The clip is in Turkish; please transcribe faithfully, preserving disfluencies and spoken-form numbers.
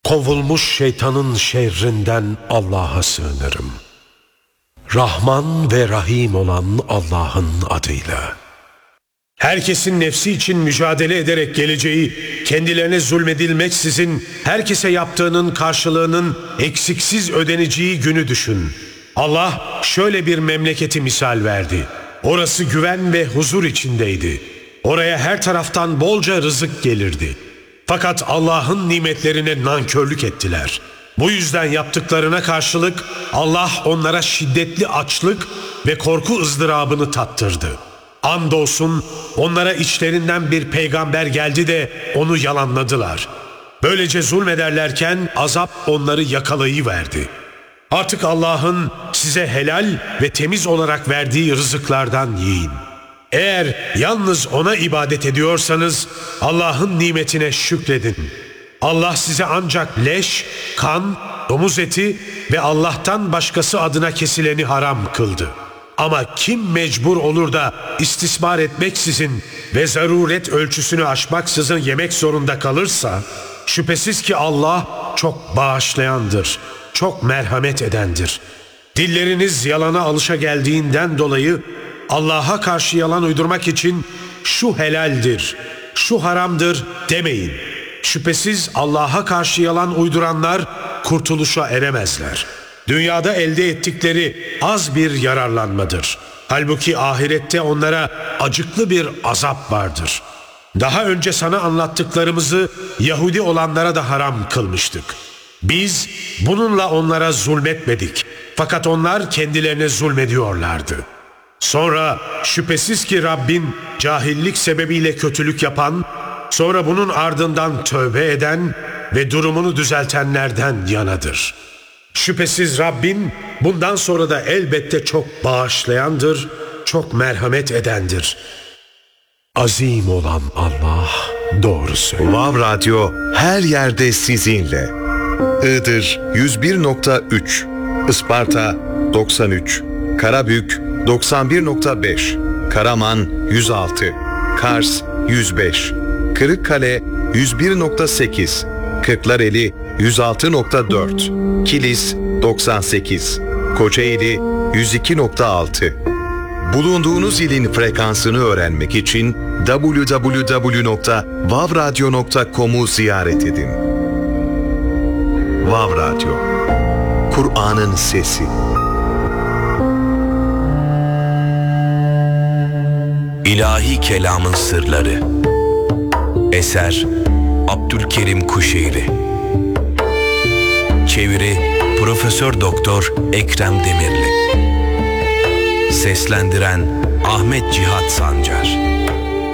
kovulmuş şeytanın şerrinden Allah'a sığınırım. Rahman ve Rahim olan Allah'ın adıyla. Herkesin nefsi için mücadele ederek geleceği, kendilerine zulmedilmeksizin herkese yaptığının karşılığının eksiksiz ödeneceği günü düşün. Allah şöyle bir memleketi misal verdi. Orası güven ve huzur içindeydi. Oraya her taraftan bolca rızık gelirdi. Fakat Allah'ın nimetlerine nankörlük ettiler. Bu yüzden yaptıklarına karşılık Allah onlara şiddetli açlık ve korku ızdırabını tattırdı. Andolsun onlara içlerinden bir peygamber geldi de onu yalanladılar. Böylece zulmederlerken azap onları yakalayıverdi. Artık Allah'ın size helal ve temiz olarak verdiği rızıklardan yiyin. Eğer yalnız ona ibadet ediyorsanız Allah'ın nimetine şükredin. Allah size ancak leş, kan, domuz eti ve Allah'tan başkası adına kesileni haram kıldı. Ama kim mecbur olur da istismar etmeksizin ve zaruret ölçüsünü aşmaksızın yemek zorunda kalırsa, şüphesiz ki Allah çok bağışlayandır, çok merhamet edendir. Dilleriniz yalana alışa geldiğinden dolayı Allah'a karşı yalan uydurmak için şu helaldir, şu haramdır demeyin. Şüphesiz Allah'a karşı yalan uyduranlar kurtuluşa eremezler. Dünyada elde ettikleri az bir yararlanmadır. Halbuki ahirette onlara acıklı bir azap vardır. Daha önce sana anlattıklarımızı Yahudi olanlara da haram kılmıştık. Biz bununla onlara zulmetmedik. Fakat onlar kendilerine zulmediyorlardı. Sonra şüphesiz ki Rabbin cahillik sebebiyle kötülük yapan, sonra bunun ardından tövbe eden ve durumunu düzeltenlerden yanadır. Şüphesiz Rabbin bundan sonra da elbette çok bağışlayandır, çok merhamet edendir. Azim olan Allah doğru söylüyor. Vav Radyo her yerde sizinle. Iğdır yüz bir nokta üç, Isparta doksan üç, Karabük doksan bir nokta beş, Karaman yüz altı, Kars yüz beş, Kırıkkale yüz bir nokta sekiz, Kırklareli yüz altı nokta dört, Kilis doksan sekiz, Kocaeli yüz iki nokta altı. Bulunduğunuz ilin frekansını öğrenmek için double-u double-u double-u nokta vav radyo nokta com'u ziyaret edin. Vav Radyo, Kur'an'ın sesi. İlahi Kelamın Sırları. Eser Abdülkerim Kuşeyri. Çeviri Profesör Doktor Ekrem Demirli. Seslendiren Ahmet Cihat Sancar.